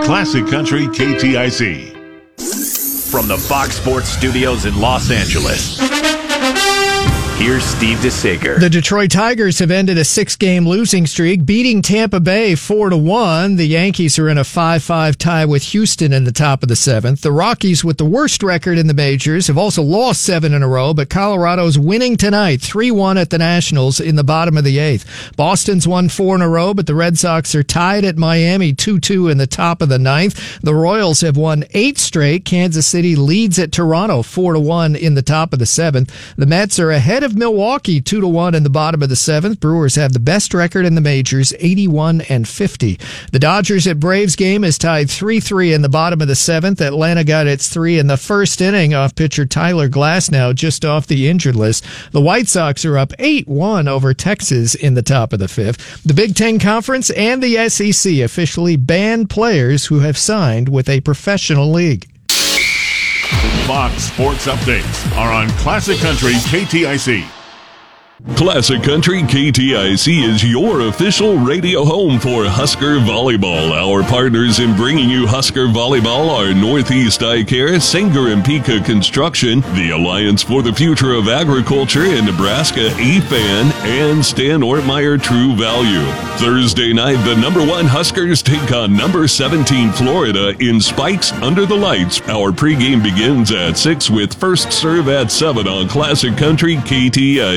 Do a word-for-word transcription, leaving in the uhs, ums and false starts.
Classic Country K T I C. From the Fox Sports Studios in Los Angeles, here's Steve DeSager. The Detroit Tigers have ended a six-game losing streak, beating Tampa Bay four to one. The Yankees are in a five five tie with Houston in the top of the seventh. The Rockies, with the worst record in the majors, have also lost seven in a row, but Colorado's winning tonight three one at the Nationals in the bottom of the eighth. Boston's won four in a row, but the Red Sox are tied at Miami two two in the top of the ninth. The Royals have won eight straight. Kansas City leads at Toronto four to one in the top of the seventh. The Mets are ahead of Milwaukee two to one in the bottom of the seventh. Brewers have the best record in the majors, eighty-one and fifty. The Dodgers at Braves game is tied three three in the bottom of the seventh. Atlanta got its three in the first inning off pitcher Tyler Glasnow, just off the injured list. The White Sox are up eight one over Texas in the top of the fifth. The Big Ten Conference and the S E C officially banned players who have signed with a professional league. Fox Sports Updates are on Classic Country K T I C. Classic Country K T I C is your official radio home for Husker Volleyball. Our partners in bringing you Husker Volleyball are Northeast Eye Care, Singer and Pika Construction, the Alliance for the Future of Agriculture in Nebraska, A F A N, and Stan Ortmeyer True Value. Thursday night, the number one Huskers take on number seventeen Florida in Spikes Under the Lights. Our pregame begins at six with first serve at seven on Classic Country K T I C.